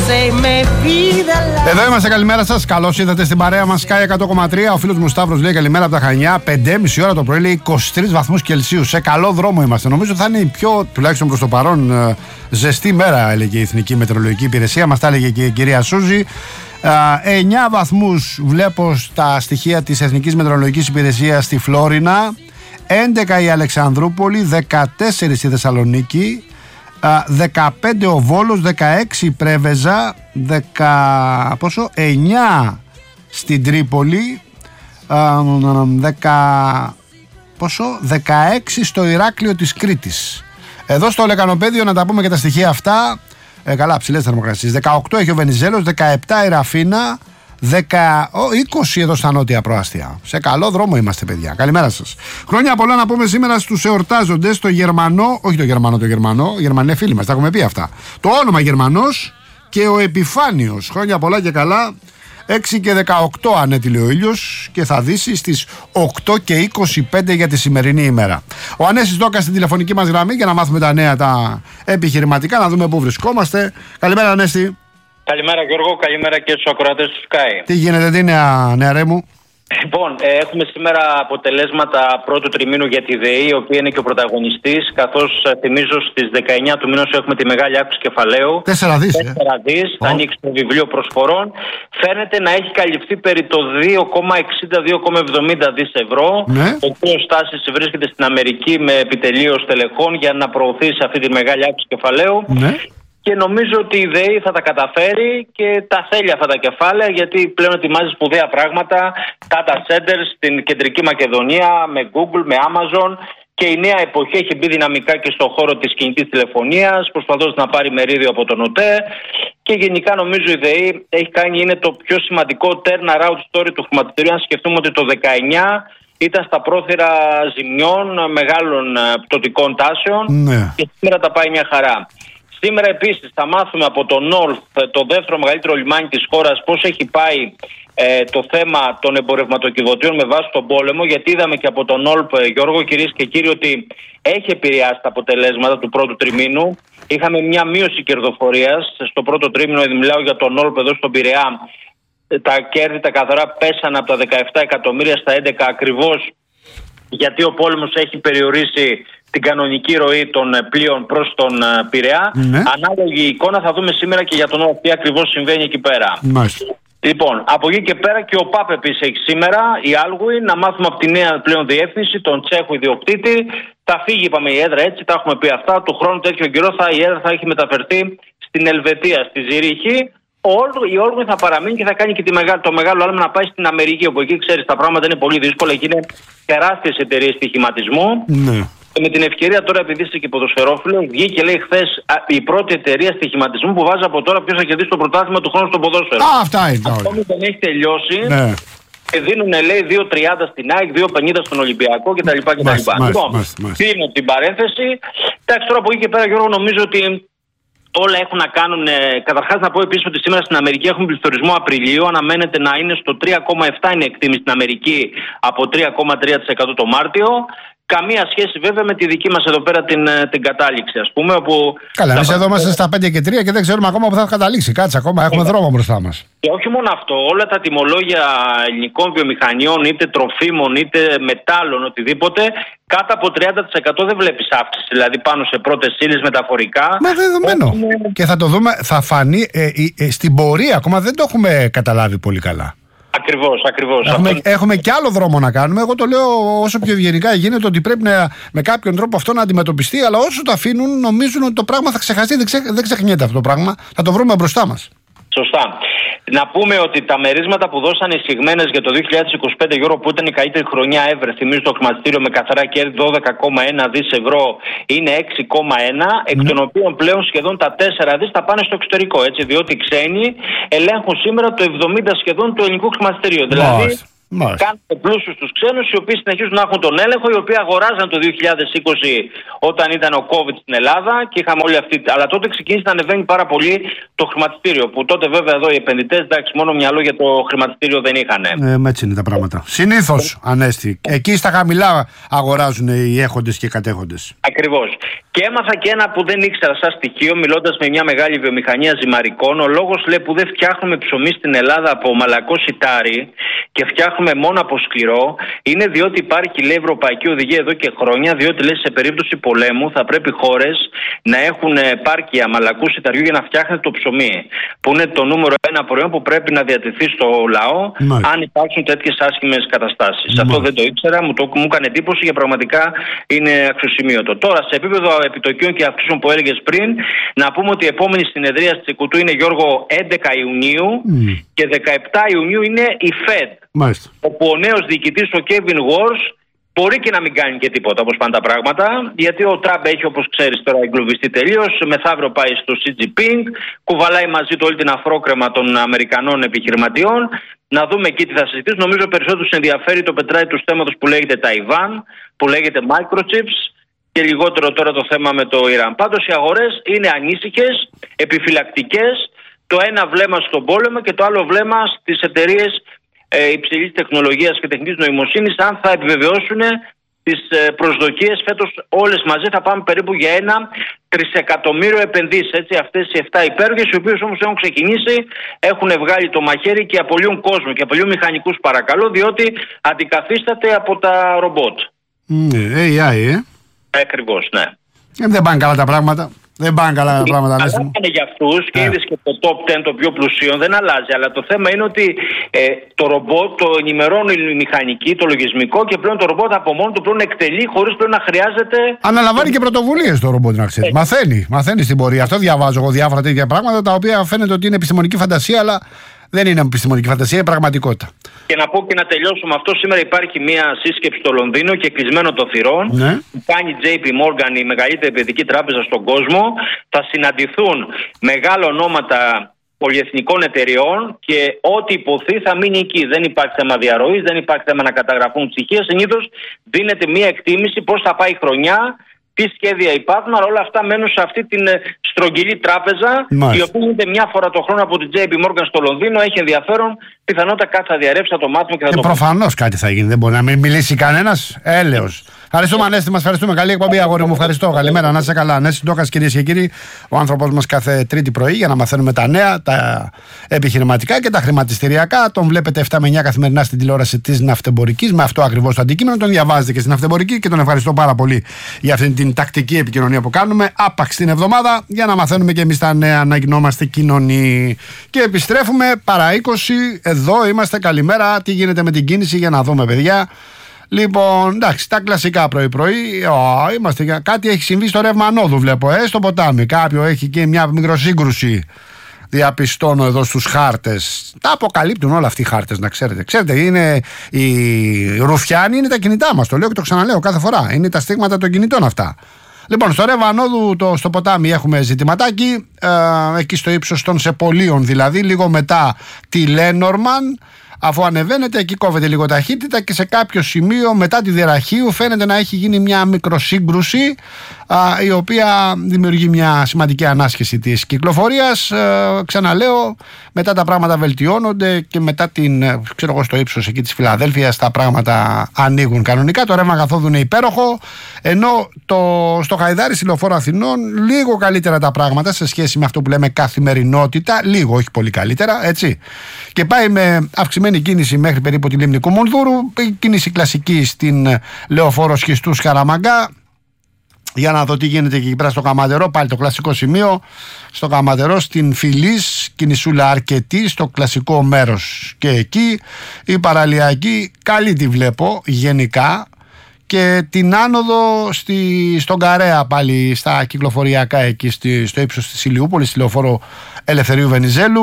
Εδώ είμαστε, καλημέρα σας. Καλώς ήρθατε στην παρέα μας Sky 100,3. Ο φίλος μου Σταύρος λέει καλημέρα από τα Χανιά. 5,5 ώρα το πρωί, λέει 23 βαθμούς Κελσίου. Σε καλό δρόμο είμαστε. Νομίζω θα είναι η πιο, τουλάχιστον προς το παρόν, ζεστή μέρα, έλεγε η Εθνική Μετεωρολογική Υπηρεσία. Μας τα έλεγε και η κυρία Σούζη. 9 βαθμούς βλέπω στα στοιχεία της Εθνικής Μετεωρολογικής Υπηρεσίας στη Φλόρινα. 11 η Αλεξανδρούπολη. 14 η Θεσσαλονίκη. 15 ο Βόλος, 16 η Πρέβεζα, 9 στην Τρίπολη, 16 στο Ηράκλειο της Κρήτης. Εδώ στο Λεκανοπέδιο, να τα πούμε και τα στοιχεία αυτά, καλά, ψηλές θερμοκρασίες. 18 έχει ο Βενιζέλος, 17 η Ραφίνα, 20 εδώ στα νότια προάστια. Σε καλό δρόμο είμαστε, παιδιά. Καλημέρα σας. Χρόνια πολλά να πούμε σήμερα στους εορτάζοντες. Το Γερμανό, όχι το Γερμανό, οι Γερμανοί φίλοι μας, τα έχουμε πει αυτά. Το όνομα Γερμανός και ο Επιφάνιος. Χρόνια πολλά και καλά. 6 και 18 ανέτειλε ο ήλιος και θα δύσει στις 8 και 25 για τη σημερινή ημέρα. Ο Ανέσης Δόκας στην τηλεφωνική μας γραμμή για να μάθουμε τα νέα τα επιχειρηματικά, να δούμε πού βρισκόμαστε. Καλημέρα, Ανέστη. Καλημέρα, Γιώργο, καλημέρα και στους ακροατές του Sky. Τι γίνεται, τι νεαρέ μου? Λοιπόν, έχουμε σήμερα αποτελέσματα πρώτου τριμήνου για τη ΔΕΗ, η οποία είναι και ο πρωταγωνιστής, καθώς θυμίζω στις 19 του μήνους έχουμε τη μεγάλη αύξηση κεφαλαίου. 4 δις. Θα ανοίξει το βιβλίο προσφορών. Φαίνεται να έχει καλυφθεί περί το 2,60-2,70 δις ευρώ. Ναι. Ο κ. Στάσης βρίσκεται στην Αμερική με επιτελείο στελεχών για να προωθήσει αυτή τη μεγάλη αύξηση κεφαλαίου. Ναι. Και νομίζω ότι η ΔΕΗ θα τα καταφέρει και τα θέλει αυτά τα κεφάλαια, γιατί πλέον ετοιμάζει σπουδαία πράγματα. Data centers στην Κεντρική Μακεδονία, με Google, με Amazon. Και η νέα εποχή έχει μπει δυναμικά και στον χώρο της κινητής τηλεφωνίας, προσπαθώντας να πάρει μερίδιο από τον ΟΤΕ. Και γενικά νομίζω η ΔΕΗ έχει κάνει, είναι το πιο σημαντικό turnaround story του χρηματιστηρίου. Αν σκεφτούμε ότι το 19 ήταν στα πρόθυρα ζημιών μεγάλων πτωτικών τάσεων, ναι, και σήμερα τα πάει μια χαρά. Σήμερα επίσης θα μάθουμε από το North, το δεύτερο μεγαλύτερο λιμάνι της χώρας, πώς έχει πάει το θέμα των εμπορευματοκιβωτίων με βάση τον πόλεμο, γιατί είδαμε και από το North, Γιώργο, κυρίες και κύριοι, ότι έχει επηρεάσει τα αποτελέσματα του πρώτου τριμήνου. Είχαμε μια μείωση κερδοφορίας στο πρώτο τρίμηνο, μιλάω για το North εδώ στον Πειραιά. Τα κέρδη τα καθαρά πέσανε από τα 17 εκατομμύρια στα 11, ακριβώς γιατί ο πόλεμος έχει περιορίσει την κανονική ροή των πλοίων προς τον Πειραιά. Ναι. Ανάλογη εικόνα θα δούμε σήμερα και για τον Νότο, τι ακριβώς συμβαίνει εκεί πέρα. Μάλιστα. Λοιπόν, από εκεί και πέρα και ο ΠΑΠ επίσης έχει σήμερα, η Άλγουη, να μάθουμε από τη νέα πλέον διεύθυνση, τον Τσέχο ιδιοκτήτη. Θα φύγει, είπαμε, η έδρα, έτσι, τα έχουμε πει αυτά. Του χρόνου τέτοιο καιρό η έδρα θα έχει μεταφερθεί στην Ελβετία, στη Ζηρίχη. Η Άλγουη θα παραμείνει και θα κάνει και το μεγάλο άλμα να πάει στην Αμερική, όπου εκεί ξέρεις τα πράγματα είναι πολύ δύσκολα. Εκεί είναι τεράστιες εταιρείες στοιχηματισμού. Ναι. Και με την ευκαιρία τώρα, επειδή είσαι και ποδοσφαιρόφιλος, βγήκε, λέει, χθες η πρώτη εταιρεία στοιχηματισμού που βάζει από τώρα ποιος θα κερδίσει το πρωτάθλημα του χρόνου στο ποδόσφαιρο. Αυτά είναι. Ακόμη δεν έχει τελειώσει. Ναι. Και δίνουν, λέει, 2,30 στην ΑΕΚ, 2,50 στον Ολυμπιακό κτλ. Λοιπόν, κλείνω την παρένθεση. Εντάξει, τώρα από εκεί και πέρα, Γιώργο, νομίζω ότι όλα έχουν να κάνουν. Καταρχάς, να πω επίσης ότι σήμερα στην Αμερική έχουμε πληθωρισμό Απριλίου. Αναμένεται να είναι στο 3,7 είναι εκτίμηση στην Αμερική από 3,3% το Μάρτιο. Καμία σχέση βέβαια με τη δική μας εδώ πέρα την κατάληξη, ας πούμε. Όπου καλά, εμείς εδώ είμαστε στα 5 και 3 και δεν ξέρουμε ακόμα που θα καταλήξει. Κάτσε ακόμα, έχουμε δρόμο μπροστά μας. Και όχι μόνο αυτό, όλα τα τιμολόγια ελληνικών βιομηχανιών, είτε τροφίμων, είτε μετάλλων, οτιδήποτε, κάτω από 30% δεν βλέπεις αύξηση. Δηλαδή πάνω σε πρώτες ύλες, μεταφορικά. Μα δεδομένο. Και θα το δούμε, θα φανεί στην πορεία, ακόμα δεν το έχουμε καταλάβει πολύ καλά. Ακριβώς. Έχουμε και άλλο δρόμο να κάνουμε. Εγώ το λέω όσο πιο ευγενικά γίνεται, ότι πρέπει με κάποιον τρόπο αυτό να αντιμετωπιστεί. Αλλά όσο το αφήνουν, νομίζουν ότι το πράγμα θα ξεχαστεί. Δεν ξεχνιέται αυτό το πράγμα. Θα το βρούμε μπροστά μας. Σωστά. Να πούμε ότι τα μερίσματα που δώσαν οι εισηγμένες για το 2025, Γιώργο, που ήταν η καλύτερη χρονιά ever, θυμίζω το χρηματιστήριο με καθαρά κέρδη 12,1 δις ευρώ, είναι 6,1, εκ των οποίων πλέον σχεδόν τα 4 δις θα πάνε στο εξωτερικό, έτσι, διότι οι ξένοι ελέγχουν σήμερα το 70 σχεδόν του ελληνικού χρηματιστηρίου. Δηλαδή, Κάνουμε πλούσιους τους ξένους, οι οποίοι συνεχίζουν να έχουν τον έλεγχο, οι οποίοι αγοράζαν το 2020 όταν ήταν ο COVID στην Ελλάδα και είχαμε όλη αυτή. Αλλά τότε ξεκίνησε να ανεβαίνει πάρα πολύ το χρηματιστήριο. Που τότε βέβαια εδώ οι επενδυτές, εντάξει, μόνο μυαλό για το χρηματιστήριο δεν είχαν. Έτσι είναι τα πράγματα. Συνήθως, Ανέστη. Εκεί στα χαμηλά αγοράζουν οι έχοντες και οι κατέχοντες. Ακριβώς. Και έμαθα και ένα που δεν ήξερα σαν στοιχείο, μιλώντας με μια μεγάλη βιομηχανία ζυμαρικών. Ο λόγος, λέει, που δεν φτιάχνουμε ψωμί στην Ελλάδα από μαλακό σιτάρι και φτιάχνουμε μόνο από σκληρό, είναι διότι υπάρχει, λέει, ευρωπαϊκή οδηγία εδώ και χρόνια, διότι, λέει, σε περίπτωση πολέμου θα πρέπει χώρες να έχουν επάρκεια μαλακού σιταριού για να φτιάχνεται το ψωμί. Που είναι το νούμερο ένα προϊόν που πρέπει να διατεθεί στο λαό, αν υπάρξουν τέτοιες άσχημες καταστάσεις. Αυτό δεν το ήξερα, μου έκανε εντύπωση και πραγματικά είναι αξιοσημείωτο. Τώρα, σε επίπεδο επιτοκίων και αυξήσεων που έλεγες πριν, να πούμε ότι η επόμενη συνεδρία της Εκουτού είναι, Γιώργο, 11 Ιουνίου και 17 Ιουνίου είναι η Fed. Μάλιστα. Όπου ο νέος διοικητής, ο Kevin Warsh, μπορεί και να μην κάνει και τίποτα όπως πάνε τα πράγματα, γιατί ο Τραμπ έχει, όπως ξέρεις, τώρα εγκλωβιστεί τελείως. Μεθαύριο πάει στο Xi Jinping, κουβαλάει μαζί του όλη την αφρόκρεμα των Αμερικανών επιχειρηματιών. Να δούμε εκεί τι θα συζητήσουν. Νομίζω περισσότερο τους ενδιαφέρει το πετράδι του θέματος που λέγεται Ταϊβάν, που λέγεται microchips, και λιγότερο τώρα το θέμα με το Ιράν. Πάντως οι αγορές είναι ανήσυχες, επιφυλακτικές. Το ένα βλέμμα στον πόλεμο και το άλλο βλέμμα στις εταιρείες υψηλής τεχνολογίας και τεχνητής νοημοσύνης, αν θα επιβεβαιώσουν τις προσδοκίες. Φέτος όλες μαζί θα πάμε περίπου για 1 τρισεκατομμύριο επενδύσεις. Έτσι, αυτές οι 7 υπέροχες, οι οποίες όμως έχουν ξεκινήσει, έχουν βγάλει το μαχαίρι και απολύουν κόσμο και απολύουν μηχανικούς, παρακαλώ, διότι αντικαθίσταται από τα ρομπότ. AI, Ακριβώς, ναι. Δεν πάνε καλά τα πράγματα. Δεν πάνε καλά τα πράγματα. Αλλά είναι για αυτούς και είδες και το top 10 το πιο πλουσίων δεν αλλάζει. Αλλά το θέμα είναι ότι το ρομπότ το ενημερώνει η μηχανική, το λογισμικό, και πλέον το ρομπότ από μόνο του πλέον εκτελεί χωρίς πλέον να χρειάζεται. Αναλαμβάνει και πρωτοβουλίες το ρομπότ, να ξέρει. Μαθαίνει στην πορεία. Αυτό διαβάζω εγώ, διάφορα τέτοια πράγματα τα οποία φαίνεται ότι είναι επιστημονική φαντασία, αλλά δεν είναι επιστημονική φαντασία, είναι πραγματικότητα. Και να πω και να τελειώσω με αυτό. Σήμερα υπάρχει μια σύσκεψη στο Λονδίνο και κλεισμένο των θυρών. Που κάνει JP Morgan, η μεγαλύτερη επενδυτική τράπεζα στον κόσμο. Θα συναντηθούν μεγάλα ονόματα πολυεθνικών εταιριών και ό,τι υποθεί θα μείνει εκεί. Δεν υπάρχει θέμα διαρροής, δεν υπάρχει θέμα να καταγραφούν στοιχεία. Συνήθως δίνεται μια εκτίμηση πώς θα πάει η χρονιά, τι σχέδια υπάρχουν, αλλά όλα αυτά μένουν σε αυτή την στρογγυλή τράπεζα, η οποία γίνεται μια φορά το χρόνο από την JP Morgan στο Λονδίνο. Έχει ενδιαφέρον, πιθανότατα κάτι θα διαρρεύσει, θα το μάθουμε και θα το πούμε. Προφανώς κάτι θα γίνει, δεν μπορεί να μην μιλήσει κανένας. Έλεος. Ευχαριστούμε, Ανέστη, μας ευχαριστούμε. Καλή εκπομπή, αγόρι μου. Ευχαριστώ. Καλημέρα, να είσαι καλά. Ανέστη Ντόκας, κυρίες και κύριοι, ο άνθρωπος μας κάθε Τρίτη πρωί για να μαθαίνουμε τα νέα, τα επιχειρηματικά και τα χρηματιστηριακά. Τον βλέπετε 7 με 9 καθημερινά στην τηλεόραση της Ναυτεμπορικής. Με αυτό ακριβώς το αντικείμενο. Τον διαβάζετε και στην Ναυτεμπορική και τον ευχαριστώ πάρα πολύ για αυτήν την τακτική επικοινωνία που κάνουμε. Άπαξ την εβδομάδα για να μαθαίνουμε και εμείς τα νέα, να γινόμαστε κοινωνοί. Και επιστρέφουμε παρά 20. Εδώ είμαστε. Καλημέρα. Τι γίνεται με την κίνηση για να δούμε, παιδιά. Λοιπόν, εντάξει, τα κλασικά πρωί-πρωί. Κάτι έχει συμβεί στο ρεύμα ανόδου, βλέπω, στο ποτάμι. Κάποιο έχει και μια μικροσύγκρουση. Διαπιστώνω εδώ στους χάρτες. Τα αποκαλύπτουν όλα αυτοί οι χάρτες, να ξέρετε. Ξέρετε, είναι οι ρουφιάνοι, είναι τα κινητά μας. Το λέω και το ξαναλέω κάθε φορά. Είναι τα στίγματα των κινητών αυτά. Λοιπόν, στο ρεύμα ανόδου στο ποτάμι έχουμε ζητηματάκι. Εκεί στο ύψος των Σεπολίων, δηλαδή, λίγο μετά τη Λένορμαν. Αφού ανεβαίνετε, εκεί κόβεται λίγο ταχύτητα και σε κάποιο σημείο μετά τη Δεραχείου φαίνεται να έχει γίνει μια μικροσύγκρουση, η οποία δημιουργεί μια σημαντική ανάσχεση της κυκλοφορίας. Ξαναλέω, μετά τα πράγματα βελτιώνονται και μετά στο ύψος εκεί της Φιλαδέλφειας τα πράγματα ανοίγουν κανονικά. Το ρεύμα καθόδου είναι υπέροχο, ενώ στο Χαϊδάρι, στη Λεωφόρο Αθηνών, λίγο καλύτερα τα πράγματα σε σχέση με αυτό που λέμε καθημερινότητα. Λίγο, όχι πολύ καλύτερα, έτσι. Και πάει με αυξημένη κίνηση μέχρι περίπου τη Λίμνη Κουμουνδούρου, κίνηση κλασική στην Λεωφόρο Σχιστούς Καραμαγκά. Για να δω τι γίνεται και εκεί πέρα στο Καματερό, πάλι το κλασικό σημείο. Στο Καματερό, στην Φιλής, κινησούλα αρκετή, στο κλασικό μέρος και εκεί. Η παραλιακή, καλή τη βλέπω γενικά. Και την άνοδο στον Καρέα πάλι στα κυκλοφοριακά εκεί στο ύψος της Ηλιούπολης, στη Λεωφόρο Ελευθερίου Βενιζέλου.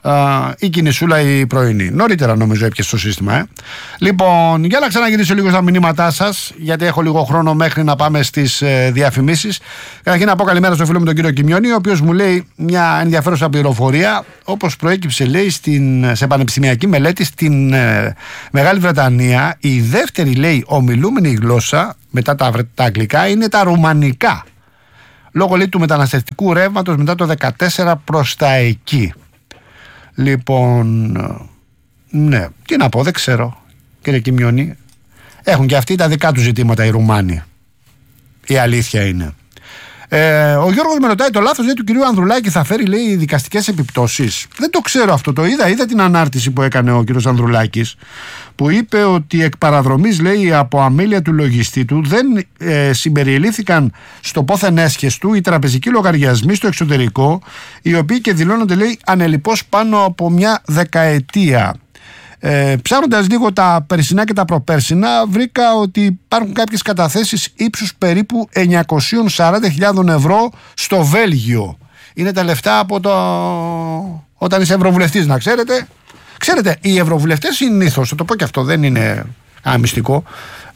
η κινησούλα η πρωινή. Νωρίτερα νομίζω έπιασε το σύστημα. Λοιπόν, για να ξαναγυρίσω λίγο στα μηνύματά σας, γιατί έχω λίγο χρόνο μέχρι να πάμε στις διαφημίσεις. Καταρχήν να πω καλημέρα στο φίλο μου τον κύριο Κιμιώνη, ο οποίος μου λέει μια ενδιαφέρουσα πληροφορία. Όπως προέκυψε, λέει, σε πανεπιστημιακή μελέτη στην Μεγάλη Βρετανία, η δεύτερη, λέει, ομιλούμενη γλώσσα μετά τα αγγλικά είναι τα ρουμανικά. Λόγω, λέει, του μεταναστευτικού ρεύματος μετά το 14 προς τα εκεί. Λοιπόν, ναι, τι να πω, δεν ξέρω, κύριε Κιμιώνη. Έχουν και αυτοί τα δικά τους ζητήματα οι Ρουμάνοι. Η αλήθεια είναι. Ο Γιώργος με ρωτάει, το λάθος, λέει, του κυρίου Ανδρουλάκη θα φέρει, λέει, δικαστικές επιπτώσεις. Δεν το ξέρω αυτό, το είδα την ανάρτηση που έκανε ο κύριος Ανδρουλάκης, που είπε ότι εκ παραδρομής, λέει, από αμέλεια του λογιστή του δεν συμπεριελήφθηκαν στο πόθεν έσχες του οι τραπεζικοί λογαριασμοί στο εξωτερικό, οι οποίοι και δηλώνονται, λέει, ανελιπώς πάνω από μια δεκαετία. Ψάχνοντας λίγο τα περσινά και τα προπέρσινα, βρήκα ότι υπάρχουν κάποιες καταθέσεις ύψους περίπου 940.000 ευρώ στο Βέλγιο. Είναι τα λεφτά από όταν είσαι ευρωβουλευτής, να ξέρετε. Ξέρετε, οι ευρωβουλευτές συνήθως, θα το πω και αυτό, δεν είναι μυστικό,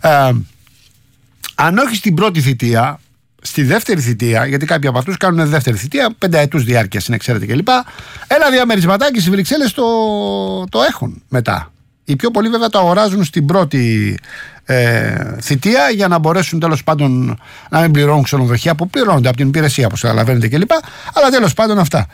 αν όχι στην πρώτη θητεία, στη δεύτερη θητεία, γιατί κάποιοι από αυτούς κάνουν δεύτερη θητεία, 5 ετούς διάρκειας είναι, ξέρετε κλπ. Ένα διαμερισματάκι στις Βρυξέλλες το έχουν μετά. Οι πιο πολλοί βέβαια το αγοράζουν στην πρώτη θητεία για να μπορέσουν τέλος πάντων να μην πληρώνουν ξενοδοχεία που πληρώνονται από την υπηρεσία, όπως καταλαβαίνετε κλπ. Αλλά τέλος πάντων αυτά.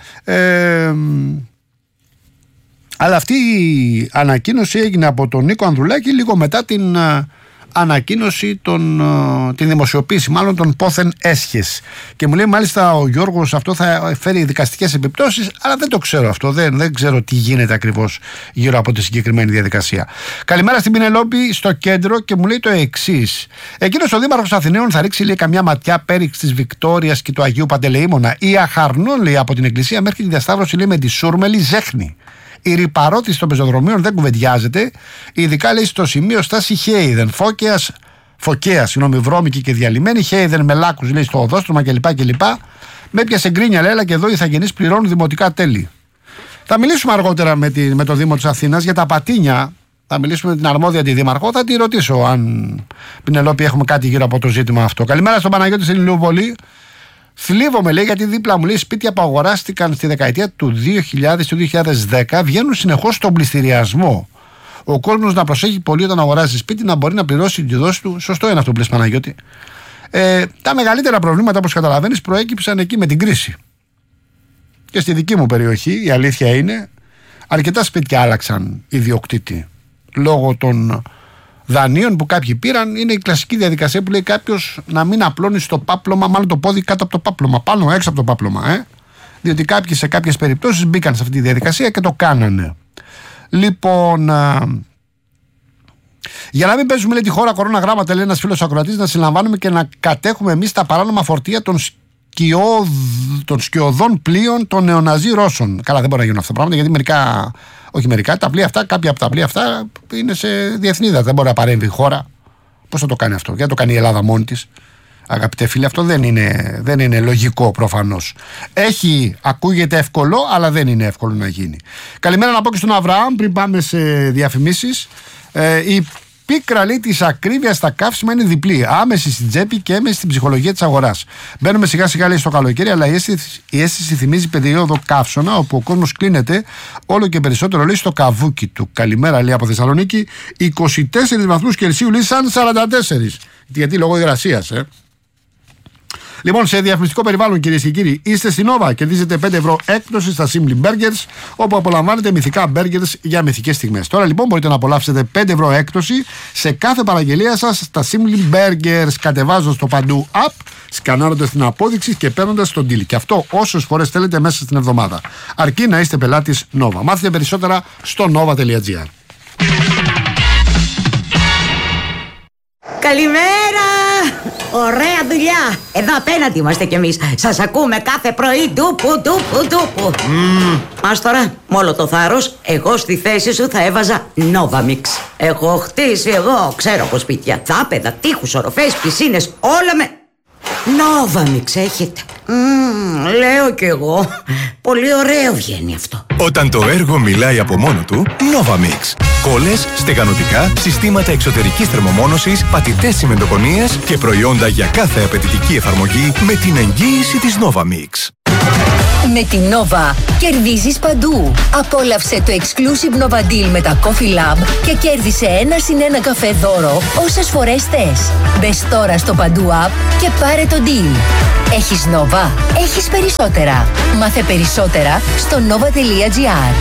Αλλά αυτή η ανακοίνωση έγινε από τον Νίκο Ανδρουλάκη λίγο μετά την ανακοίνωση, την δημοσιοποίηση μάλλον των πόθεν έσχες. Και μου λέει μάλιστα ο Γιώργος αυτό θα φέρει δικαστικές επιπτώσεις, αλλά δεν το ξέρω αυτό, δεν ξέρω τι γίνεται ακριβώς γύρω από τη συγκεκριμένη διαδικασία. Καλημέρα στην Πινελόπη στο κέντρο και μου λέει το εξής. Εκείνος ο Δήμαρχος Αθηναίων θα ρίξει, λέει, καμιά ματιά πέριξ της Βικτόριας και του Αγίου Παντελεήμονα ή αχαρνών, λέει, από την εκκλησία μέχρι τη διασταύρωση, λέει, με τη Σούρμελη Ζέχνη. Η ρηπαρότηση των πεζοδρομίων δεν κουβεντιάζεται, ειδικά, λέει, στο σημείο στάση Χέιδεν, Φωκαία, βρώμικη και διαλυμένη, Χέιδεν με λάκκους, λέει, στο οδόστρωμα κλπ. Με έπιασε γκρίνια, λέει, αλλά και εδώ οι ηθαγενείς πληρώνουν δημοτικά τέλη. Θα μιλήσουμε αργότερα με το Δήμο της Αθήνας για τα πατίνια. Θα μιλήσουμε με την αρμόδια αντιδήμαρχο. Θα τη ρωτήσω αν, Πινελόπη, έχουμε κάτι γύρω από το ζήτημα αυτό. Καλημέρα στον Παναγιώτη στην Ηλιούπολη. Θλίβομαι, λέει, γιατί δίπλα μου, λέει, σπίτια που αγοράστηκαν στη δεκαετία του 2000 του 2010 βγαίνουν συνεχώς στον πληστηριασμό. Ο κόσμος να προσέχει πολύ όταν αγοράζει σπίτι, να μπορεί να πληρώσει τη δόση του. Σωστό είναι αυτό που λες, Παναγιώτη. Τα μεγαλύτερα προβλήματα, όπως καταλαβαίνεις, προέκυψαν εκεί με την κρίση. Και στη δική μου περιοχή, η αλήθεια είναι, αρκετά σπίτια άλλαξαν ιδιοκτήτη λόγω των δανείων που κάποιοι πήραν. Είναι η κλασική διαδικασία που λέει κάποιος να μην απλώνει στο πάπλωμα, μάλλον το πόδι κάτω από το πάπλωμα, πάνω έξω από το πάπλωμα. Διότι κάποιοι σε κάποιες περιπτώσεις μπήκαν σε αυτή τη διαδικασία και το κάνανε. Λοιπόν, για να μην παίζουμε, λέει, τη χώρα κορώνα γράμματα, λέει ένας φίλος ακροατής, να συλλαμβάνουμε και να κατέχουμε εμείς τα παράνομα φορτία των σκιωδών πλοίων των νεοναζί Ρώσων. Καλά, δεν μπορεί να γίνουν αυτά τα πράγματα, γιατί τα πλοία αυτά, κάποια από τα πλοία αυτά είναι σε διεθνή δάση. Δεν μπορεί να παρέμβει η χώρα. Πώς θα το κάνει αυτό? Γιατί το κάνει η Ελλάδα μόνη της? Αγαπητέ φίλε, αυτό δεν είναι λογικό προφανώς. Ακούγεται εύκολο, αλλά δεν είναι εύκολο να γίνει. Καλημέρα να πω και στον Αβραάμ πριν πάμε σε διαφημίσεις. Η πίκρα, λέει, της ακρίβειας στα καύσιμα είναι διπλή. Άμεση στην τσέπη και έμεση στην ψυχολογία της αγοράς. Μπαίνουμε σιγά σιγά, λέει, στο καλοκαίρι, αλλά η αίσθηση θυμίζει περίοδο καύσωνα, όπου ο κόσμος κλείνεται όλο και περισσότερο, λέει, στο καβούκι του. Καλημέρα, λέει, από Θεσσαλονίκη. 24 βαθμούς Κελσίου, λέει, σαν 44. Γιατί λόγω υγρασίας, Λοιπόν, σε διαφημιστικό περιβάλλον, κυρίες και κύριοι, είστε στην Nova. Κερδίζετε 5 ευρώ έκπτωση στα Simply Burgers, όπου απολαμβάνετε μυθικά burgers για μυθικές στιγμές. Τώρα, λοιπόν, μπορείτε να απολαύσετε 5 ευρώ έκπτωση σε κάθε παραγγελία σας στα Simply Burgers, κατεβάζοντας το παντού app, σκανάροντας την απόδειξη και παίρνοντας τον deal. Και αυτό όσες φορές θέλετε μέσα στην εβδομάδα. Αρκεί να είστε πελάτης Nova. Μάθετε περισσότερα στο nova.gr. Καλημέρα! Ωραία δουλειά! Εδώ απέναντι είμαστε κι εμείς. Σας ακούμε κάθε πρωί. Ντούπου. Μας τώρα, με όλο το θάρρος, εγώ στη θέση σου θα έβαζα Novamix. Έχω χτίσει εγώ, ξέρω από σπίτια, δάπεδα, τείχους, οροφές, πισίνες, όλα με Novamix έχετε. Λέω κι εγώ. Πολύ ωραίο βγαίνει αυτό. Όταν το έργο μιλάει από μόνο του, Novamix. Κόλλες, στεγανοτικά, συστήματα εξωτερικής θερμομόνωσης, πατητές τσιμεντοκονίες και προϊόντα για κάθε απαιτητική εφαρμογή με την εγγύηση της Novamix. Με την Nova κερδίζεις παντού. Απόλαυσε το exclusive Nova Deal με τα Coffee Lab και κέρδισε 1+1 καφέ δώρο όσες φορές θες. Μπες τώρα στο Παντού App και πάρε το deal. Έχεις Nova, έχεις περισσότερα. Μάθε περισσότερα στο nova.gr.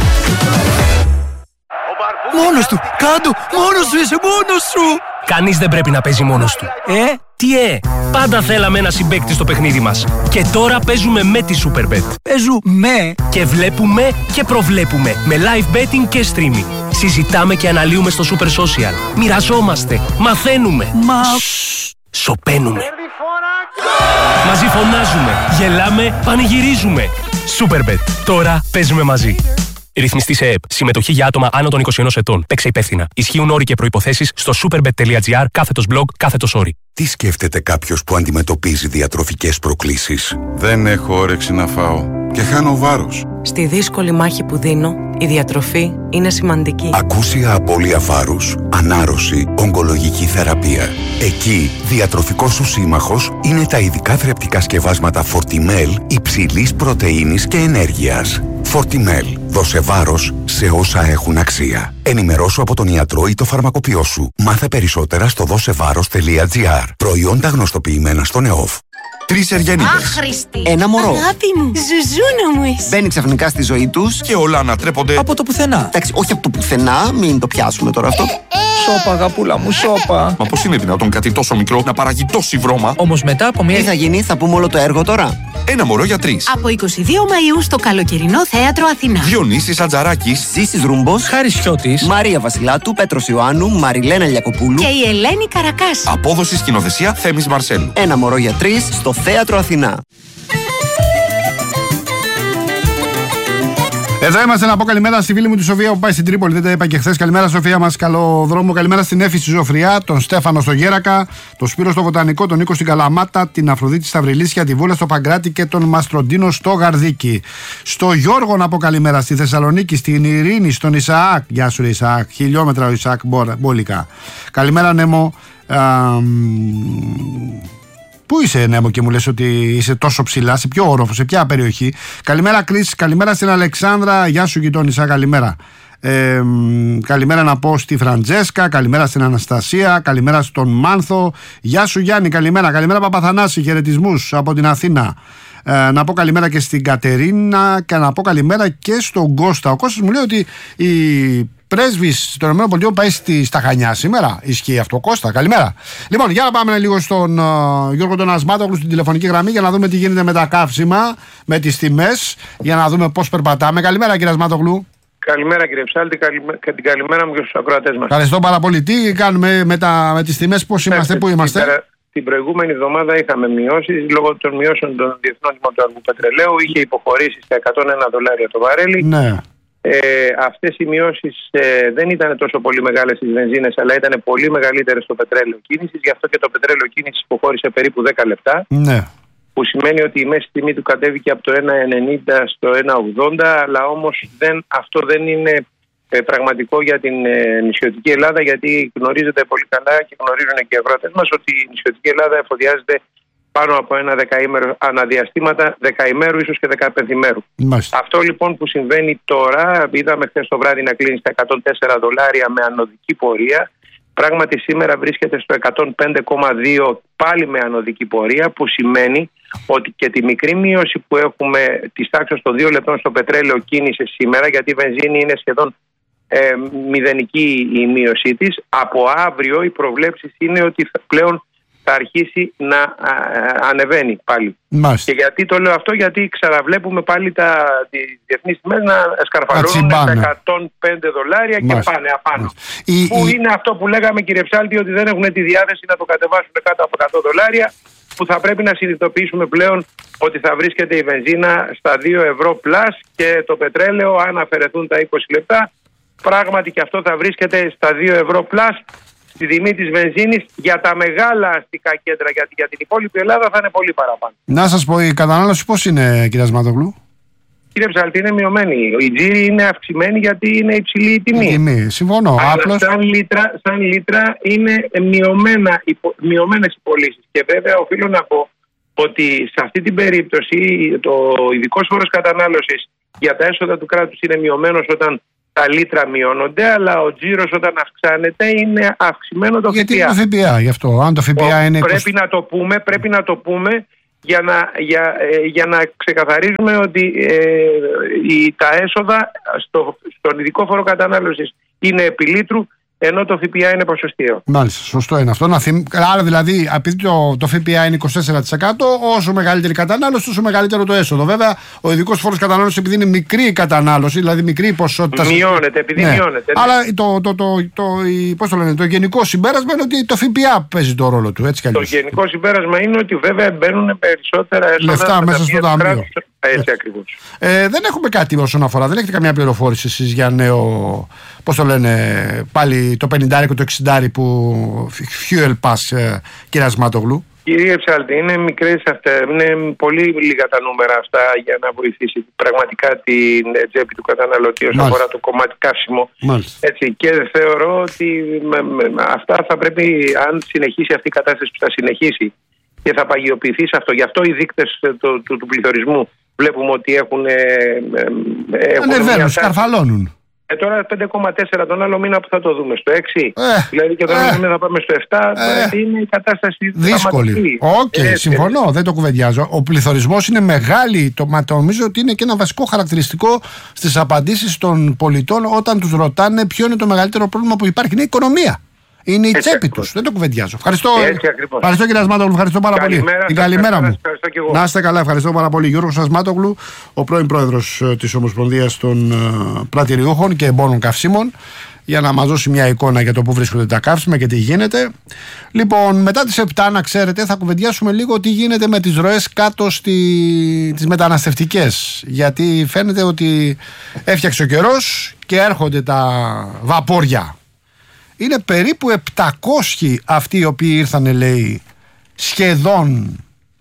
Μόνος του! Κάντο! Μόνος σου είσαι! Μόνος σου! Κανείς δεν πρέπει να παίζει μόνος του. Τι πάντα θέλαμε ένα συμπαίκτη στο παιχνίδι μας. Και τώρα παίζουμε με τη Superbet. Παίζουμε! Και βλέπουμε και προβλέπουμε με live betting και streaming. Συζητάμε και αναλύουμε στο Super Social. Μοιραζόμαστε, μαθαίνουμε. Σωπαίνουμε. Μαζί φωνάζουμε, γελάμε, πανηγυρίζουμε. Superbet. Τώρα παίζουμε μαζί. Ρυθμιστή σε ΕΕΠ. Συμμετοχή για άτομα άνω των 21 ετών. Παίξε υπεύθυνα. Ισχύουν όροι και προϋποθέσεις στο superbet.gr/blog/όροι. Τι σκέφτεται κάποιος που αντιμετωπίζει διατροφικές προκλήσεις? Δεν έχω όρεξη να φάω και χάνω βάρος. Στη δύσκολη μάχη που δίνω, η διατροφή είναι σημαντική. Ακούσια απώλεια βάρους, ανάρρωση, ογκολογική θεραπεία. Εκεί, διατροφικός σου σύμμαχος είναι τα ειδικά θρεπτικά σκευάσματα Fortimel υψηλής πρωτεΐνης και ενέργειας. Fortimel. Δώσε βάρος σε όσα έχουν αξία. Ενημερώσου από τον ιατρό ή το φαρμακοποιό σου. Μάθε περισσότερα στο δώσεβάρος.gr. Προϊόντα γνωστοποιημένα στον ΕΟΦ. 3 Εργένιδες. Άχρηστη. Ένα μωρό. Αγάπη μου. Ζουζούνα μου εσύ. Μπαίνει ξαφνικά στη ζωή τους και όλα ανατρέπονται από το πουθενά. Εντάξει, όχι από το πουθενά, μην το πιάσουμε τώρα αυτό. Σώπα, αγαπούλα μου, σώπα. Μα πώς είναι δυνατόν κάτι τόσο μικρό να παράγει τόση βρώμα? Όμως μετά από μια. Τι θα γίνει, θα πούμε όλο το έργο τώρα. Ένα μωρό για 3. Από 22 Μαΐου στο καλοκαιρινό θέατρο Αθηνά. Διονύσης Ατζαράκης, Ζήσης Ρούμπος, Χάρης Χιώτης, Μαρία Βασιλάτου, Πέτρος Ιωάννου, Μαριλένα Λιακοπούλου και η Ελένη Καρακάση. Απόδοση σκηνοθεσία Θέμης Μαρσέλου. Ένα μωρό για 3 στο θέατρο Αθηνά. Εδώ είμαστε να πω καλημέρα στη φίλη μου τη Σοφία που πάει στην Τρίπολη. Δεν τα είπα και χθες. Καλημέρα, Σοφία μας. Καλό δρόμο. Καλημέρα στην Έφη στη Ζωφριά, τον Στέφανο στο Γέρακα, τον Σπύρο στο Βοτανικό, τον Νίκο στην Καλαμάτα, την Αφροδίτη στα Βρυλίσια, τη Βούλα στο Παγκράτη και τον Μαστροντίνο στο Γαρδίκι. Στο Γιώργο να πω καλημέρα, στη Θεσσαλονίκη, στην Ειρήνη, στον Ισαάκ. Γεια σου, Ισαάκ. Χιλιόμετρα ο Ισαάκ μπόλικα. Καλημέρα, Νέμο. Πού είσαι, Νέμο, και μου λες ότι είσαι τόσο ψηλά, σε ποιο όροφο, σε ποια περιοχή? Καλημέρα, Κρίς, καλημέρα στην Αλεξάνδρα, γεια σου γειτόνισσα, καλημέρα. Καλημέρα να πω στη Φραντζέσκα, καλημέρα στην Αναστασία, καλημέρα στον Μάνθο, γεια σου Γιάννη, καλημέρα. Καλημέρα Παπαθανάση, χαιρετισμούς από την Αθήνα. Να πω καλημέρα και στην Κατερίνα και να πω καλημέρα και στον Κώστα. Ο Κώστας μου λέει ότι η πρέσβης των ΗΠΑ πάει στα Χανιά σήμερα. Ισχύει αυτό, Κώστα? Καλημέρα. Λοιπόν, για να πάμε λίγο στον Γιώργο τον Ασμάτογλου στην τηλεφωνική γραμμή για να δούμε τι γίνεται με τα καύσιμα, με τις τιμές, για να δούμε πώς περπατάμε. Καλημέρα, κύριε Ασμάτογλου. Καλημέρα, κύριε Ψάλτη, και την καλημέρα μου και στους ακροατές μας. Ευχαριστώ πάρα πολύ. Τι κάνουμε με τις τιμές, πώς είμαστε, πού είμαστε? Την προηγούμενη εβδομάδα είχαμε μειώσεις λόγω των μειώσεων των διεθνών τιμών του αργοπετρελαίου. Είχε υποχωρήσει στα $101 το βαρέλι. Ναι. Αυτές οι μειώσεις δεν ήταν τόσο πολύ μεγάλες στις βενζίνες, αλλά ήταν πολύ μεγαλύτερες στο πετρέλαιο κίνησης. Γι' αυτό και το πετρέλαιο κίνησης υποχώρησε περίπου 10 λεπτά. Ναι. Που σημαίνει ότι η μέση τιμή του κατέβηκε από το 1,90 στο 1,80, αλλά όμως αυτό δεν είναι πραγματικό για την νησιωτική Ελλάδα, γιατί γνωρίζετε πολύ καλά και γνωρίζουν και οι αγρότες μας ότι η νησιωτική Ελλάδα εφοδιάζεται πάνω από ένα δεκαήμερο αναδιαστήματα, δεκαημέρου ίσως και δεκαπενθημέρου. Αυτό λοιπόν που συμβαίνει τώρα, είδαμε χθες το βράδυ να κλείνει στα $104 με ανωδική πορεία. Πράγματι σήμερα βρίσκεται στο 105,2 πάλι με ανωδική πορεία, που σημαίνει ότι και τη μικρή μείωση που έχουμε της τάξης των 2 λεπτών στο πετρέλαιο κίνηση σήμερα, γιατί η βενζίνη είναι σχεδόν μηδενική η μείωσή της, από αύριο οι προβλέψεις είναι ότι πλέον θα αρχίσει να ανεβαίνει πάλι. Και γιατί το λέω αυτό? Γιατί ξαναβλέπουμε πάλι τις διεθνείς τιμές να σκαρφαλώνουν τα $105 και πάνε απάνω. Που είναι αυτό που λέγαμε, κύριε Ψάλτη, ότι δεν έχουν τη διάθεση να το κατεβάσουν κάτω από $100, που θα πρέπει να συνειδητοποιήσουμε πλέον ότι θα βρίσκεται η βενζίνα στα €2 πλάς και το πετρέλαιο, αν αφαιρεθούν τα 20 λεπτά, πράγματι και αυτό θα βρίσκεται στα €2 πλάς. στην τιμή της βενζίνης για τα μεγάλα αστικά κέντρα, γιατί για την υπόλοιπη Ελλάδα θα είναι πολύ παραπάνω. Να σας πω, η κατανάλωση πώς είναι, κύριε Ασμάτογλου? Κύριε Ψαλτή, είναι μειωμένη. Η τζίρη είναι αυξημένη γιατί είναι υψηλή η τιμή. Η τιμή, συμφωνώ. Αλλά σαν λίτρα είναι μειωμένες οι πωλήσεις. Και βέβαια οφείλω να πω ότι σε αυτή την περίπτωση το ειδικός φόρος κατανάλωσης για τα έσοδα του κράτους είναι μειωμένος όταν τα λίτρα μειώνονται, αλλά ο τζίρος όταν αυξάνεται είναι αυξημένο το ΦΠΑ. Γιατί είναι το ΦΠΑ, γι' αυτό. Αν το ΦΠΑ είναι 20... Πρέπει να το πούμε για να ξεκαθαρίζουμε ότι τα έσοδα στον ειδικό φόρο κατανάλωσης είναι επί λίτρου, ενώ το ΦΠΑ είναι ποσοστιαίο. Μάλιστα, σωστό είναι αυτό. Άρα δηλαδή, επειδή το ΦΠΑ είναι 24%, όσο μεγαλύτερη κατανάλωση, τόσο μεγαλύτερο το έσοδο. Βέβαια, ο ειδικός φόρος κατανάλωσης, επειδή είναι μικρή η κατανάλωση, δηλαδή μικρή ποσότητα. Μειώνεται, επειδή μειώνεται. Αλλά το γενικό συμπέρασμα είναι ότι το ΦΠΑ παίζει το ρόλο του. Έτσι κι αλλιώς. Το γενικό συμπέρασμα είναι ότι βέβαια μπαίνουν περισσότερα έσοδα λεφτά μέσα στο ταμείο. Έτσι ακριβώς. Δεν έχουμε κάτι όσον αφορά, δεν έχετε καμιά πληροφόρηση εσείς για νέο, πώς το λένε, πάλι το 50 και το 60 που fuel pass, κύριε Ασμάτογλου? Κύριε Ψάλτη, είναι μικρές αυτά, είναι πολύ λίγα τα νούμερα αυτά για να βοηθήσει πραγματικά την τσέπη του καταναλωτή όσον αφορά το κομμάτι καύσιμο. Έτσι, και θεωρώ ότι αυτά θα πρέπει, αν συνεχίσει αυτή η κατάσταση που θα συνεχίσει και θα παγιοποιηθεί σε αυτό, γι' αυτό οι δείκτες του πληθωρισμού βλέπουμε ότι έχουν ανεβαίνουν, σκαρφαλώνουν. Τώρα 5,4 τον άλλο μήνα που θα το δούμε, στο 6. Δηλαδή και τον άλλο μήνα θα πάμε στο 7. Είναι η κατάσταση δύσκολη. Συμφωνώ, δεν το κουβεντιάζω. Ο πληθωρισμός είναι μεγάλη. Νομίζω ότι είναι και ένα βασικό χαρακτηριστικό στις απαντήσεις των πολιτών όταν τους ρωτάνε ποιο είναι το μεγαλύτερο πρόβλημα που υπάρχει. Είναι η οικονομία. Είναι η τσέπη τους. Δεν το κουβεντιάζω. Ευχαριστώ κύριε Ασμάτογλου, ευχαριστώ πάρα πολύ. Την καλημέρα μου. Να είστε καλά, ευχαριστώ πάρα πολύ. Γιώργος Ασμάτογλου, ο πρώην πρόεδρος της Ομοσπονδίας των Πρατηριούχων και Εμπόρων Καυσίμων, για να μας δώσει μια εικόνα για το που βρίσκονται τα καύσιμα και τι γίνεται. Λοιπόν, μετά τις 7, να ξέρετε, θα κουβεντιάσουμε λίγο τι γίνεται με τις ροές κάτω τις μεταναστευτικές. Γιατί φαίνεται ότι έφτιαξε ο καιρός και έρχονται τα βαπόρια. Είναι περίπου 700 αυτοί οι οποίοι ήρθανε, λέει, σχεδόν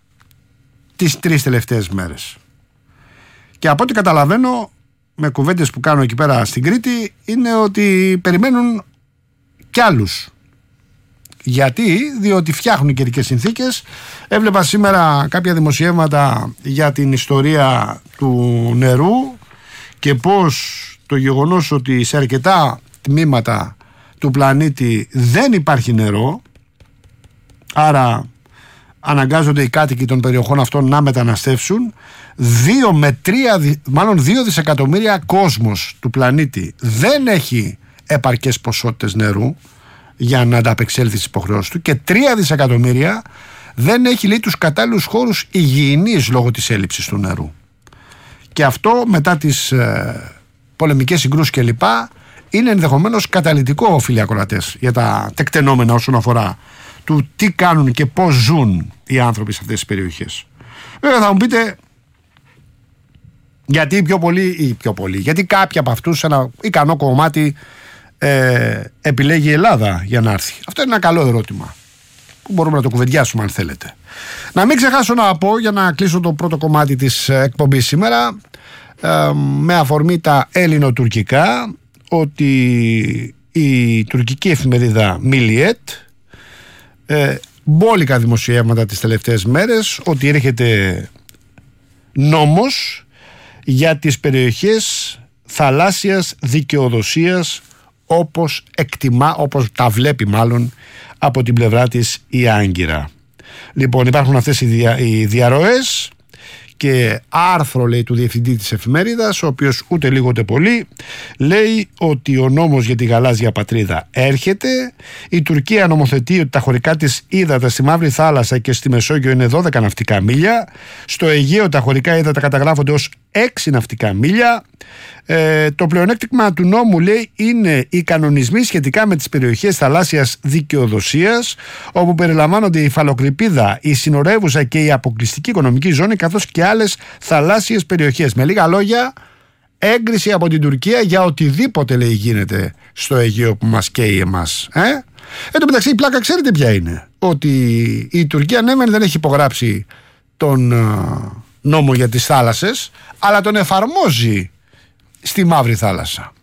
τις 3 τελευταίες μέρες. Και από ό,τι καταλαβαίνω, με κουβέντες που κάνω εκεί πέρα στην Κρήτη, είναι ότι περιμένουν κι άλλους. Γιατί? Διότι φτιάχνουν οι καιρικές συνθήκες. Έβλεπα σήμερα κάποια δημοσιεύματα για την ιστορία του νερού και πώς το γεγονός ότι σε αρκετά τμήματα του πλανήτη δεν υπάρχει νερό, άρα αναγκάζονται οι κάτοικοι των περιοχών αυτών να μεταναστεύσουν. 2 δισεκατομμύρια κόσμος του πλανήτη δεν έχει επαρκές ποσότητες νερού για να ανταπεξέλθει στις υποχρεώσεις του και 3 δισεκατομμύρια δεν έχει, λέει, τους κατάλληλους χώρους υγιεινής λόγω της έλλειψης του νερού. Και αυτό μετά τις πολεμικές συγκρούσεις κλπ. Είναι ενδεχομένως καταλυτικό, φίλοι ακροατές, για τα τεκτενόμενα όσον αφορά του τι κάνουν και πώς ζουν οι άνθρωποι σε αυτές τις περιοχές. Βέβαια θα μου πείτε, γιατί γιατί κάποιοι από αυτούς ένα ικανό κομμάτι επιλέγει η Ελλάδα για να έρθει. Αυτό είναι ένα καλό ερώτημα που μπορούμε να το κουβεντιάσουμε αν θέλετε. Να μην ξεχάσω να πω, για να κλείσω το πρώτο κομμάτι της εκπομπής σήμερα, με αφορμή τα ελληνοτουρκικά, ότι η τουρκική εφημερίδα Milliyet, μπόλικα δημοσιεύματα τις τελευταίες μέρες, ότι έρχεται νόμος για τις περιοχές θαλάσσιας δικαιοδοσίας, όπως τα βλέπει μάλλον από την πλευρά της η Άγκυρα. Λοιπόν, υπάρχουν αυτές οι διαρροές και άρθρο, λέει, του διευθυντή της εφημερίδας, ο οποίος ούτε λίγο ούτε πολύ λέει ότι ο νόμος για τη γαλάζια πατρίδα έρχεται. Η Τουρκία νομοθετεί ότι τα χωρικά της ύδατα στη Μαύρη Θάλασσα και στη Μεσόγειο είναι 12 ναυτικά μίλια. Στο Αιγαίο τα χωρικά ύδατα καταγράφονται ως 6 ναυτικά μίλια. Το πλεονέκτημα του νόμου, λέει, είναι οι κανονισμοί σχετικά με τις περιοχές θαλάσσιας δικαιοδοσίας, όπου περιλαμβάνονται η υφαλοκρηπίδα, η συνορεύουσα και η αποκλειστική οικονομική ζώνη, καθώς και άλλες θαλάσσιες περιοχές. Με λίγα λόγια, έγκριση από την Τουρκία για οτιδήποτε, λέει, γίνεται στο Αιγαίο που μας καίει εμάς. Εν τω μεταξύ η πλάκα ξέρετε ποια είναι? Ότι η Τουρκία δεν έχει υπογράψει τον νόμο για τις θάλασσες, αλλά τον εφαρμόζει στη Μαύρη Θάλασσα.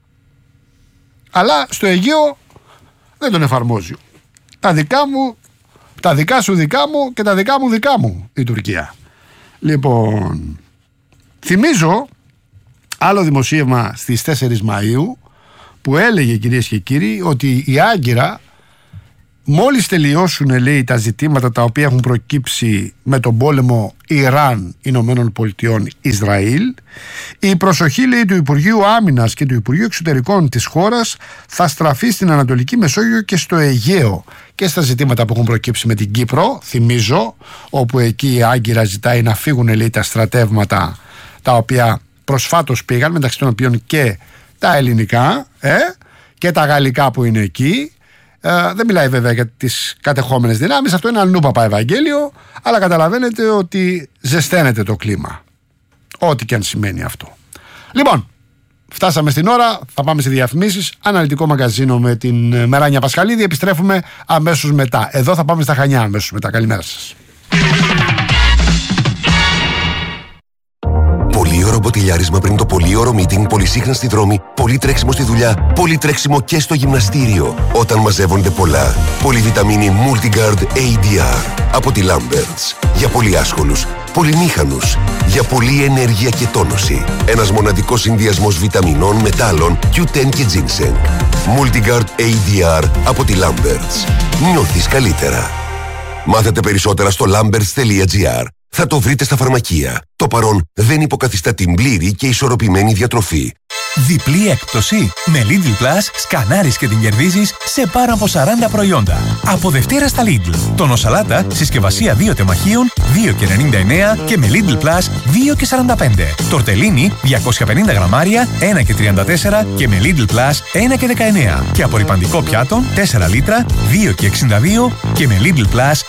Αλλά στο Αιγαίο δεν τον εφαρμόζει. Τα δικά σου δικά μου και τα δικά μου δικά μου η Τουρκία. Λοιπόν, θυμίζω άλλο δημοσίευμα στις 4 Μαΐου που έλεγε, κυρίες και κύριοι, ότι η Άγκυρα, μόλις τελειώσουν, λέει, τα ζητήματα τα οποία έχουν προκύψει με τον πόλεμο Ιράν, Ηνωμένων Πολιτειών, Ισραήλ, η προσοχή, λέει, του Υπουργείου Άμυνας και του Υπουργείου Εξωτερικών της χώρας θα στραφεί στην Ανατολική Μεσόγειο και στο Αιγαίο και στα ζητήματα που έχουν προκύψει με την Κύπρο, θυμίζω, όπου εκεί η Άγκυρα ζητάει να φύγουν, λέει, τα στρατεύματα τα οποία προσφάτως πήγαν, μεταξύ των οποίων και τα ελληνικά και τα γαλλικά που είναι εκεί. Δεν μιλάει βέβαια για τις κατεχόμενες δυνάμεις, αυτό είναι αλλού παπά Ευαγγέλιο, αλλά καταλαβαίνετε ότι ζεσταίνεται το κλίμα, ό,τι και αν σημαίνει αυτό. Λοιπόν, φτάσαμε στην ώρα, θα πάμε σε διαφημίσεις. Αναλυτικό μαγκαζίνο με την Μεράνια Πασχαλίδη, επιστρέφουμε αμέσως μετά. Εδώ θα πάμε στα Χανιά αμέσως μετά. Καλημέρα σας. Πολύωρο μποτιλιάρισμα πριν το πολύωρο meeting, πολυσύχναστη δρόμη, πολύ τρέξιμο στη δουλειά, πολύ τρέξιμο και στο γυμναστήριο. Όταν μαζεύονται πολλά. Πολυβιταμίνη Multigard ADR από τη Lamberts. Για πολύ άσχολους, πολυμήχανους, για πολλή ενέργεια και τόνωση. Ένας μοναδικός συνδυασμός βιταμινών, μετάλλων, Q10 και ginseng. Multigard ADR από τη Lamberts. Νιώθεις καλύτερα. Μάθετε περισσότερα στο lamberts.gr. Θα το βρείτε στα φαρμακεία. Το παρόν δεν υποκαθιστά την πλήρη και ισορροπημένη διατροφή. Διπλή έκπτωση. Με Lidl Plus σκανάρεις και την κερδίζεις σε πάνω από 40 προϊόντα. Από Δευτέρα στα Lidl. Τόνο σαλάτα, συσκευασία 2 τεμαχίων, 2,99 και με Lidl Plus 2,45. Τορτελίνι, 250 γραμμάρια, 1,34 και με Lidl Plus 1,19. Και απορρυπαντικό πιάτο, 4 λίτρα, 2,62 και με Lidl Plus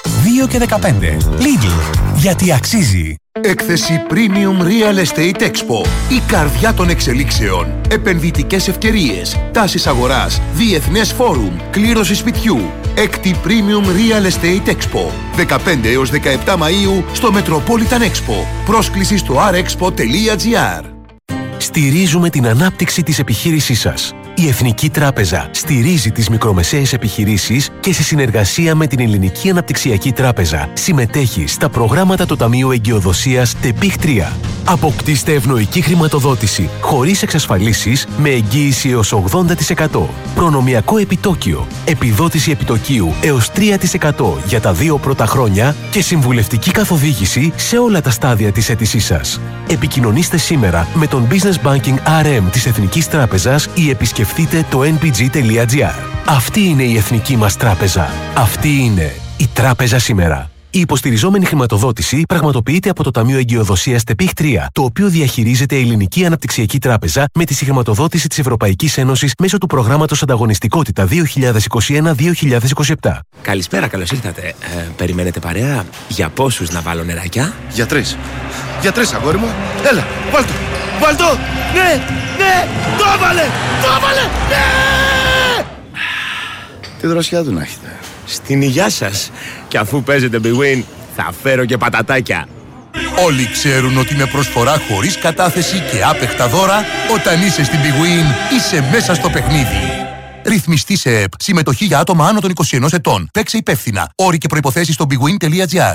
2,15. Lidl. Γιατί αξίζει. Έκθεση Premium Real Estate Expo. Η καρδιά των εξελίξεων. Επενδυτικές ευκαιρίες. Τάσεις αγοράς. Διεθνές φόρουμ. Κλήρωση σπιτιού. Έκτη Premium Real Estate Expo. 15 έως 17 Μαΐου στο Metropolitan Expo. Πρόσκληση στο rexpo.gr. Στηρίζουμε την ανάπτυξη της επιχείρησής σας. Η Εθνική Τράπεζα στηρίζει τις μικρομεσαίες επιχειρήσεις και σε συνεργασία με την Ελληνική Αναπτυξιακή Τράπεζα συμμετέχει στα προγράμματα του Ταμείου Εγκυοδοσίας ΤΕΠΙΧ 3. Αποκτήστε ευνοϊκή χρηματοδότηση χωρίς εξασφαλίσεις με εγγύηση έως 80%. Προνομιακό επιτόκιο, επιδότηση επιτοκίου έως 3% για τα 2 πρώτα χρόνια και συμβουλευτική καθοδήγηση σε όλα τα στάδια της αίτησής σας. Επικοινωνήστε σήμερα με τον Business Banking RM της Εθνικής Τράπεζας ή επισκεφτείτε το npg.gr. Αυτή είναι η εθνική μας τράπεζα. Αυτή είναι η τράπεζα σήμερα. Η υποστηριζόμενη χρηματοδότηση πραγματοποιείται από το Ταμείο Εγκυοδοσίας ΤΕΠΙΧ 3, το οποίο διαχειρίζεται η Ελληνική Αναπτυξιακή Τράπεζα με τη συγχρηματοδότηση της Ευρωπαϊκής Ένωσης μέσω του προγράμματος Ανταγωνιστικότητα 2021-2027. Καλησπέρα, καλώς ήρθατε. Περιμένετε παρέα? Για πόσους να βάλω νεράκια? Για 3. Για 3, αγόρι μου. Έλα, βάλτο. Βάλτο! Ναι! Ναι! Το έβαλε! Το έβαλε! Ναι! Τι δροσιά του να έχετε. Στην υγειά σας. Και αφού παίζετε Big Win, θα φέρω και πατατάκια. Όλοι ξέρουν ότι με προσφορά χωρίς κατάθεση και άπεχτα δώρα, όταν είσαι στην Big Win, είσαι μέσα στο παιχνίδι. Ρυθμιστή σε ΕΠ. Συμμετοχή για άτομα άνω των 21 ετών. Παίξε υπεύθυνα. Όροι και προϋποθέσεις στο bigwin.gr.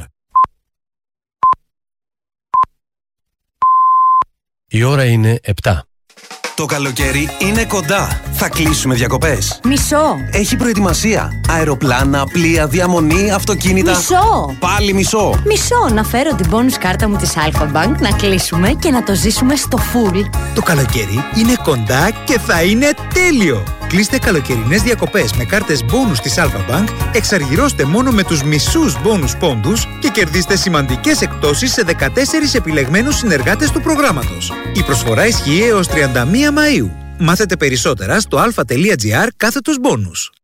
Η ώρα είναι 7. Το καλοκαίρι είναι κοντά. Θα κλείσουμε διακοπές. Μισό. Έχει προετοιμασία. Αεροπλάνα, πλοία, διαμονή, αυτοκίνητα. Μισό. Πάλι μισό. Μισό. Να φέρω την bonus κάρτα μου της Alpha Bank, να κλείσουμε και να το ζήσουμε στο full. Το καλοκαίρι είναι κοντά και θα είναι τέλειο. Κλείστε καλοκαιρινές διακοπές με κάρτες bonus της Alpha Bank, εξαργυρώστε μόνο με τους μισούς bonus πόντους και κερδίστε σημαντικές εκπτώσεις σε 14 επιλεγμένους συνεργάτες του προγράμματος. Η προσφορά ισχύει έως 31 Μαΐου. Μάθετε περισσότερα στο alpha.gr/bonus.